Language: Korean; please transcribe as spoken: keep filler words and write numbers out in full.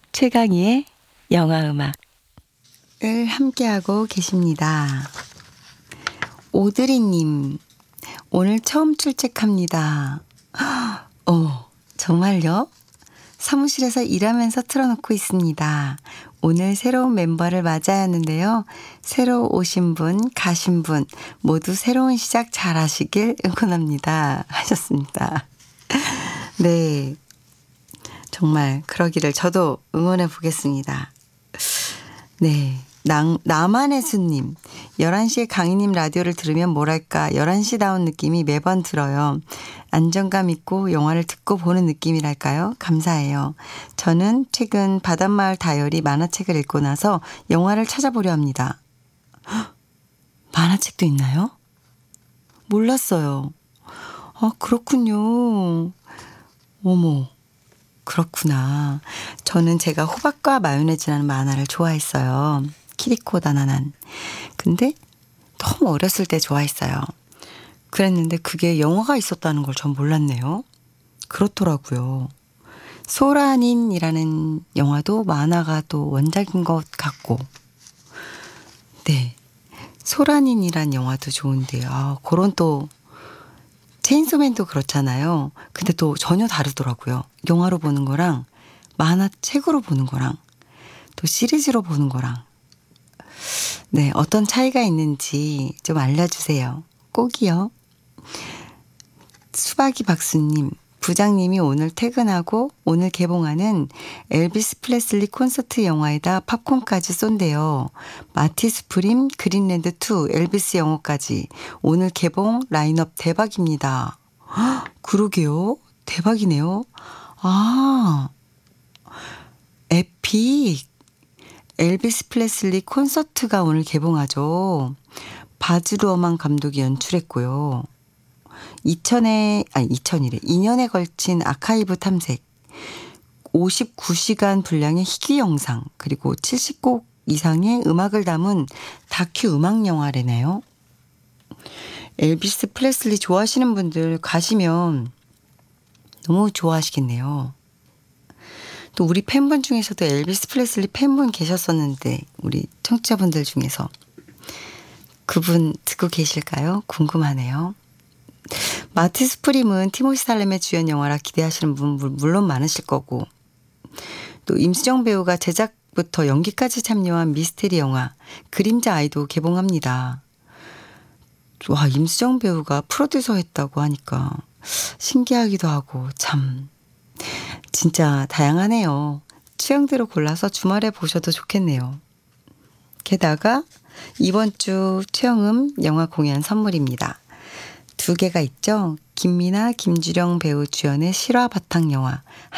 최강희의 영화음악 을 함께하고 계십니다. 오드리님, 오늘 처음 출첵합니다. 어, 정말요? 사무실에서 일하면서 틀어놓고 있습니다. 오늘 새로운 멤버를 맞아야 하는데요. 새로 오신 분, 가신 분 모두 새로운 시작 잘 하시길 응원합니다. 하셨습니다. 네, 정말 그러기를 저도 응원해 보겠습니다. 네, 나, 나만의 수님, 열한 시에 강희님 라디오를 들으면 뭐랄까 열한 시다운 느낌이 매번 들어요. 안정감 있고 영화를 듣고 보는 느낌이랄까요? 감사해요. 저는 최근 바닷마을 다이어리 만화책을 읽고 나서 영화를 찾아보려 합니다. 헉, 만화책도 있나요? 몰랐어요. 아, 그렇군요. 어머, 그렇구나. 저는 제가 호박과 마요네즈라는 만화를 좋아했어요. 키리코 다나난. 근데 너무 어렸을 때 좋아했어요. 그랬는데 그게 영화가 있었다는 걸 전 몰랐네요. 그렇더라고요. 소라닌이라는 영화도 만화가 또 원작인 것 같고. 네. 소라닌이란 영화도 좋은데요. 아, 그런 또 체인소맨도 그렇잖아요. 근데 또 전혀 다르더라고요. 영화로 보는 거랑 만화책으로 보는 거랑 또 시리즈로 보는 거랑. 네, 어떤 차이가 있는지 좀 알려주세요. 꼭이요. 수박이 박수님, 부장님이 오늘 퇴근하고 오늘 개봉하는 엘비스 프레슬리 콘서트 영화에다 팝콘까지 쏜대요. 마티스 프림, 그린랜드 투, 엘비스 영화까지 오늘 개봉 라인업 대박입니다. 헉, 그러게요. 대박이네요. 아, 에픽. 엘비스 프레슬리 콘서트가 오늘 개봉하죠. 바즈 루어만 감독이 연출했고요. 이천에, 아니 이천이래. 이 년에 걸친 아카이브 탐색, 오십구 시간 분량의 희귀 영상, 그리고 칠십 곡 이상의 음악을 담은 다큐 음악 영화래네요. 엘비스 프레슬리 좋아하시는 분들 가시면 너무 좋아하시겠네요. 또 우리 팬분 중에서도 엘비스 프레슬리 팬분 계셨었는데 우리 청취자분들 중에서 그분 듣고 계실까요? 궁금하네요. 마티스 프림은 티모시 살렘의 주연 영화라 기대하시는 분 물론 많으실 거고, 또 임수정 배우가 제작부터 연기까지 참여한 미스테리 영화 그림자 아이도 개봉합니다. 와, 임수정 배우가 프로듀서 했다고 하니까 신기하기도 하고 참 진짜 다양하네요. 취향대로 골라서 주말에 보셔도 좋겠네요. 게다가 이번 주 최영음 영화 공연 선물입니다. 두 개가 있죠. 김미나, 김주령 배우 주연의 실화 바탕 영화